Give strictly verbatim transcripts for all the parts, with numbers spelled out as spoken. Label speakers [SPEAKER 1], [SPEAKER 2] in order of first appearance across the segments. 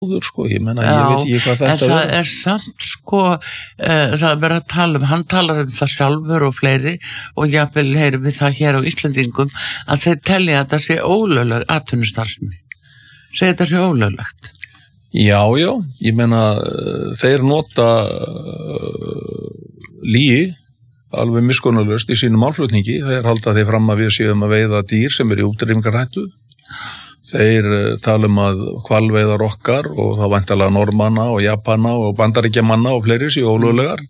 [SPEAKER 1] sko, ég menna, ég veit ekki hvað þetta
[SPEAKER 2] en það er. er samt sko uh, það er verið að tala um, hann talar um það sjálfur og fleiri og jafnvel heyrum við það hér á Íslendingum að þeir telja að það sé ólögleg atvinnustarfsemi, segja þetta sé ólöglegt.
[SPEAKER 1] Já, já, ég menna þeir nota uh, lygi alveg miskunnarlaust í sínum málflutningi, þeir halda þeir fram að við séum að veiða dýr sem eru í útrýmingarhættu. Þeir tala um að hvalveiðar okkar og þá væntanlega Normanna og Japana og Bandaríkjamanna og fleiri séu ólöglegar.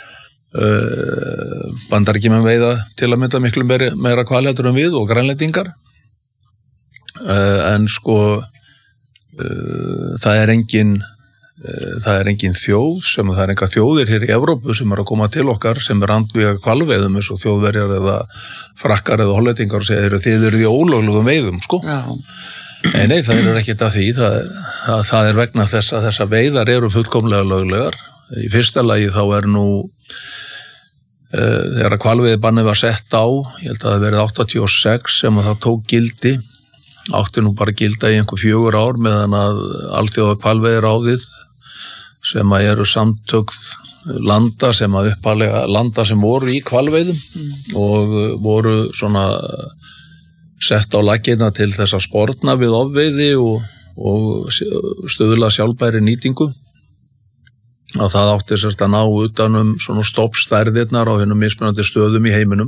[SPEAKER 1] Uh, Bandaríkjamenn veiða til að mynda miklu meira, meira hvalheldur en við og grænlendingar. Uh, en sko uh, það er engin uh, það er engin þjóð sem það er enga þjóðir hér í Evrópu sem er að koma til okkar sem er andvíga hvalveiðum eins og þjóðverjar eða frakkar eða hollendingar og segja þið eru því ólöglegum veiðum sko. Já. Nei, nei, það er ekkert að því, það, það, það er vegna þess að þessa veiðar eru fullkomlega löglegar. Í fyrsta lagi þá er nú, uh, þegar að hvalveiðibannið var sett á, ég held að það verið áttatíu og sex sem að það tók gildi, átti nú bara gilda í einhver fjögur ár meðan að alþjóða hvalveiðiráðið sem að eru samtök landa sem að uppalega landa sem voru í hvalveiðum mm. og voru svona sett á laggirna til þess að sporna við ofveiði og, og stöðla sjálfbæri nýtingu að það átti sérst að ná utanum svona stoppstærðirnar á hennum mismunandi stöðum í heiminum.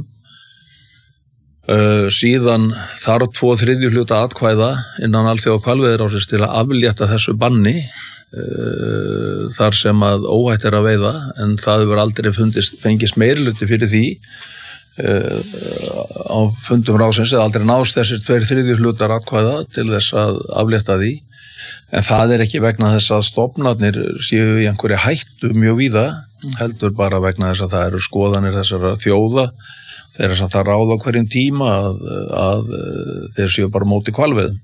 [SPEAKER 1] Uh, síðan þarf tvo þriðju hluta atkvæða innan alþjóða hvalveiðiráðsins til að aflétta þessu banni uh, þar sem að óhætt er að veiða en það hefur aldrei fundist, fengist meirihluti fyrir því Uh, á fundum ráðsins eða aldrei nást þessir tveir þriðju hlutar atkvæða til þess að aflétta því en það er ekki vegna þess að stofnarnir séu í einhverju hættu mjög víða heldur bara vegna þess að það eru skoðanir þessara þjóða þeirra sem það ráða hverjum tíma að, að þeir séu bara móti hvalveiðum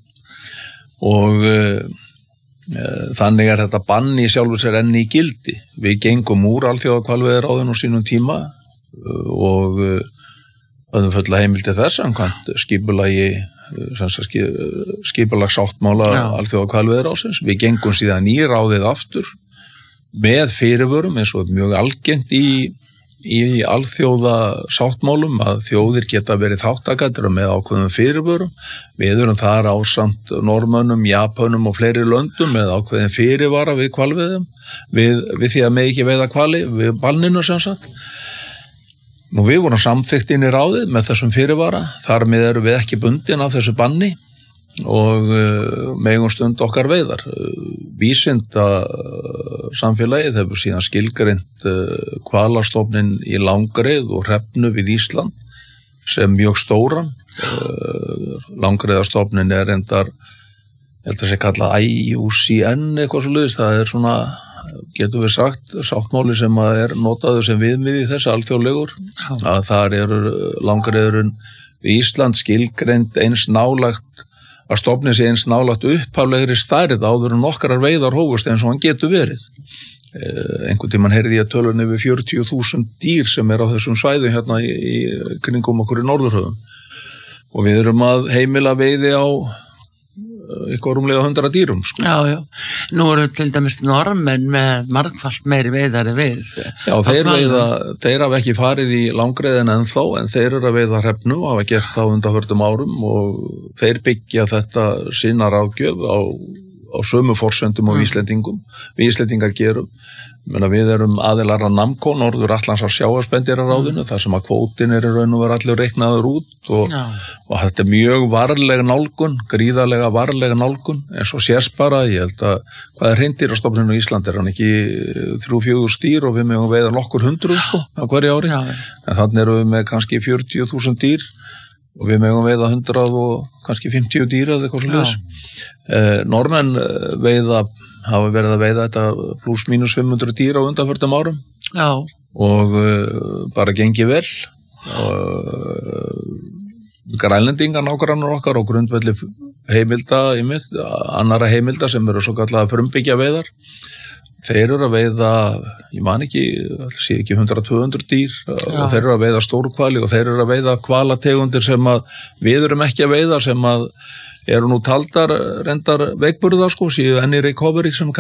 [SPEAKER 1] og uh, uh, þannig er þetta bann í sjálfu sér enn í gildi. Við gengum úr alþjóða hvalveiðiráðinu á sínum tíma uh, og uh, Það er fulla heimildi þess, samkvæmt skipulagi, skipulagsáttmála alþjóða hvalveiðiráðsins. Við gengum síðan í ráðið aftur með fyrirvörum eins og mjög algengt í, í alþjóða sáttmálum að þjóðir geta verið þáttakendur með ákveðum fyrirvörum. Við erum þar ásamt Norðmönnum, Japanum og fleiri löndum með ákveðin fyrirvara við hvalveiðum, við, við því að með ekki veiða hvali, við banninu sem sagt. Nú við vorum samþykkt inn í ráðið með þessum fyrirvara, þar með erum við ekki bundin af þessu banni og uh, megum stund okkar veiðar. Vísinda uh, samfélagið hefur síðan skilgreint uh, hvalastofninn í Langrið og Hrefnu við Ísland sem mjög stóran. Uh, Langriðastofninn er endar, ég held að sé kallað I U C N eitthvað svo leiðist, það er svona getur við sagt, sáttmáli sem að er notaður sem viðmið í þessu alþjóðlegur að þar eru Langriðurinn við Ísland skilgreind eins nálagt að stofninn sé eins nálagt upphaflegri stærð áður en okkar veiðar hófust eins og hann getur verið. Eh, einhvern tímann heyrði ég tölun yfir fjörutíu þúsund dýr sem er á þessum svæðum hérna í, í kringum okkur í Norðurhöfum og við erum að heimila veiði á eitthvað rúmlega hundra dýrum sko.
[SPEAKER 2] Já, já, nú eru til dæmis Normenn með margfalt meiri veiðari við.
[SPEAKER 1] Já, þeir veiða, þeir hafa ekki farið í Langriðin ennþá en þeir eru að veiða hrefnu og hafa gert á undanförnum árum og þeir byggja þetta sína ráðgjöf á, á sömu forsendum og Íslendingum. Við Íslendingar gerum. Menna, við erum aðilar að NAMCO, Norður Atlantsar sjávarspendýraráðinu, þar sem að kvótin er í raun og veru allir reiknaður út og, og þetta er mjög varlega nálgun, gríðarlega varlega nálgun, eins og sést bara, ég held að hvað er hreindýrastofnun á Íslandi, er hann ekki þrjú fjögur stýr og við megum veiða nokkur hundruð sko á hverju ári, Já. En þannig erum við með kannski fjörutíu þúsund dýr og við megum veiða hundrað og kannski fimmtíu dýr eða eitthvað svoleiðis. Eh, Normenn veiða hafa verið að veiða þetta pluss mínus fimm hundruð dýr á undanförnum árum.
[SPEAKER 2] Já.
[SPEAKER 1] Og uh, bara gengi vel. Og, uh, grænlendingar nágrannar okkar og grundvelli heimilda, einmitt, annara heimilda sem eru svo kallega frumbyggja veiðar. Þeir eru að veiða, ég man ekki, það sé ekki hundrað til tvö hundruð dýr Já. Og þeir eru að veiða stórhvali og þeir eru að veiða hvalategundir sem að við erum ekki að veiða sem að eru nú taldar reyndar veikburða sko, séu enn í recovery sem